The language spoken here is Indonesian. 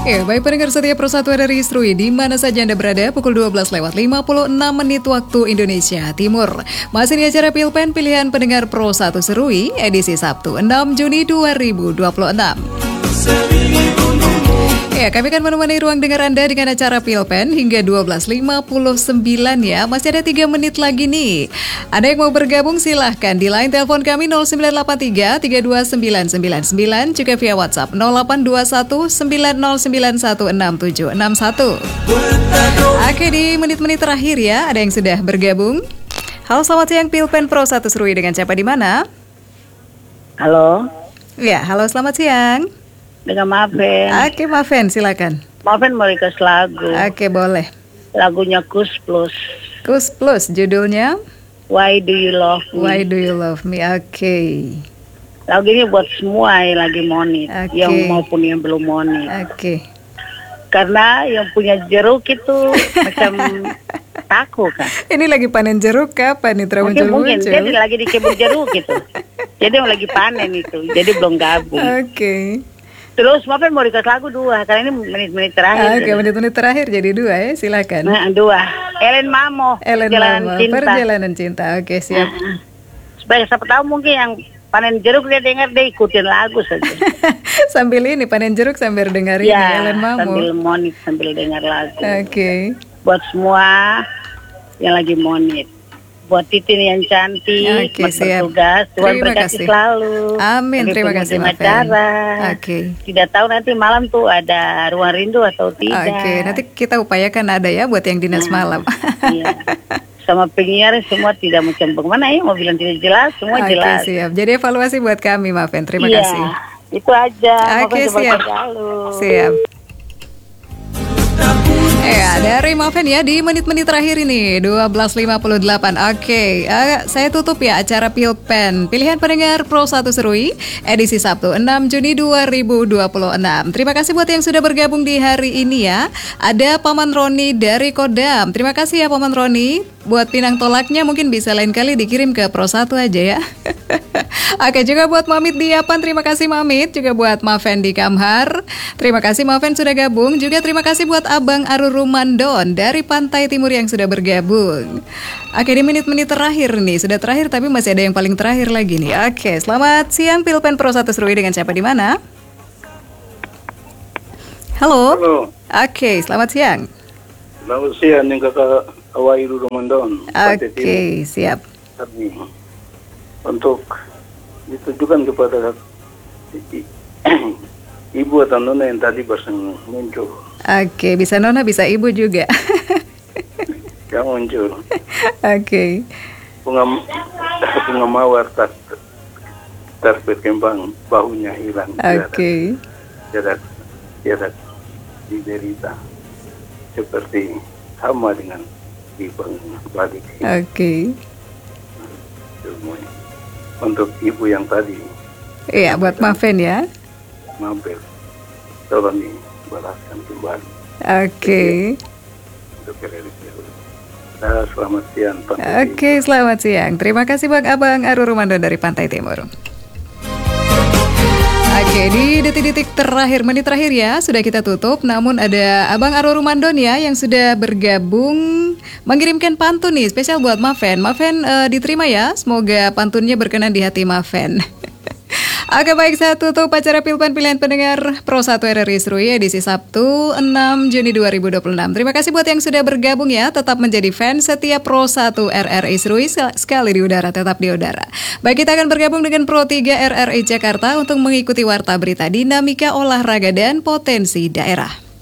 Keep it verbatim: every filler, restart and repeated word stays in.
Ya, baik pendengar setia Persatuan R I Srui, di mana saja Anda berada, pukul dua belas lewat lima puluh enam menit waktu Indonesia Timur. Masih di acara Pilpen Pilihan Pendengar Pro satu Serui, edisi Sabtu enam Juni dua ribu dua puluh enam. Ya, kami akan menemani ruang dengar Anda dengan acara Pilpen hingga dua belas lima puluh sembilan ya. Masih ada tiga menit lagi nih. Ada yang mau bergabung silahkan di line telepon kami nol sembilan delapan tiga tiga dua sembilan sembilan sembilan, juga via WhatsApp nol delapan dua satu sembilan nol sembilan satu enam tujuh enam satu. Oke, di menit-menit terakhir ya, ada yang sudah bergabung. Halo, selamat siang Pilpen Pro satu Serui, dengan siapa di mana? Halo. Ya, halo, selamat siang. Dengan Maven. Oke, Maven, silakan. Maven mau request lagu. Oke, boleh. Lagunya Kus Plus. Kus Plus, judulnya Why Do You Love Me? Why Do You Love Me? Oke. Lagu ini buat semua yang lagi monit, Oke. yang maupun yang belum monit. Oke. Karena yang punya jeruk itu macam taku kan. Ini lagi panen jeruk kapan nih Mungkin muncul mungkin muncul? jadi lagi di kebun jeruk gitu. Jadi yang lagi panen itu, jadi belum gabung. Oke. Terus Maven mau request lagu dua, karena ini menit-menit terakhir. Oke, menit-menit terakhir jadi dua ya, silakan. Nah, dua. Ellen Mamo. Ellen Perjalanan Mamo, Cinta. Perjalanan Cinta. Oke, siap. Nah, supaya siapa tahu mungkin yang panen jeruk dia dengar, dia ikutin lagu saja. Sambil ini panen jeruk sambil dengar ini Ya, Ellen Mamo. sambil monit, sambil dengar lagu. Oke. Buat semua yang lagi monit. Buat Titin yang cantik, Oke, buat siap. bertugas, Tuhan Terima berkati kasih. selalu. Amin, Sampai terima kasih penghujung Maven. acara. Oke. Tidak tahu nanti malam tuh ada ruang rindu atau tidak. Oke, nanti kita upayakan ada ya buat yang dinas Nah, malam. Iya. Sama penyiar semua tidak macam bagaimana ya, mau bilang tidak jelas, semua Oke, jelas. siap. Jadi evaluasi buat kami, Maven. Terima Iya, kasih. itu aja. Oke, Maafkan siap. selalu. Siap. Ya, dari Maven ya, di menit-menit terakhir ini dua belas lima puluh delapan. Oke, uh, saya tutup ya acara Pilpen Pilihan Pendengar Pro satu Serui, edisi Sabtu enam Juni dua ribu dua puluh enam. Terima kasih buat yang sudah bergabung di hari ini ya. Ada Paman Roni dari Kodam. Terima kasih ya Paman Roni. Buat pinang tolaknya mungkin bisa lain kali dikirim ke Pro satu aja ya. Oke, juga buat Mamit di Yapan, terima kasih Mamit. Juga buat Maven di Kamhar, terima kasih Maven sudah gabung. Juga terima kasih buat Abang Arurumandon dari Pantai Timur yang sudah bergabung. Oke, di menit-menit terakhir nih, sudah terakhir tapi masih ada yang paling terakhir lagi nih. Oke, selamat siang Pilpen Pro satu Serui, dengan siapa di mana? Halo. Halo. Oke, selamat siang. Selamat siang yang kakak Awairu Romandon. Oke, siap. Kami untuk ditujukan kepada i- ibu atau nona yang tadi barusan muncul. Oke, bisa Nona, bisa Ibu juga. Yang muncul. Oke. Bunga, bunga mawar tak tak berkembang, bahunya hilang. Oke. Tidak tidak diderita. Seperti sama dengan ibang balik. Oke. Semuanya. Untuk ibu yang tadi Iya, buat Maven ya. mampir, tolong dibalaskan kembali Oke. untuk realisasi. Nah, selamat siang Pak. Oke, selamat siang. Terima kasih Bang Abang Arurumandon dari Pantai Timur. Oke, di detik-detik terakhir, menit terakhir ya, sudah kita tutup. Namun ada Abang Arurumandon ya yang sudah bergabung mengirimkan pantun nih, spesial buat Maven. Maven eh, diterima ya, semoga pantunnya berkenan di hati Maven. Oke, baik, saya tutup acara Pilpen Pilihan Pendengar Pro satu R R I Serui edisi Sabtu enam Juni dua ribu dua puluh enam. Terima kasih buat yang sudah bergabung ya. Tetap menjadi fans setia Pro satu R R I Serui, sekali di udara tetap di udara. Baik, kita akan bergabung dengan Pro tiga R R I Jakarta untuk mengikuti warta berita dinamika olahraga dan potensi daerah.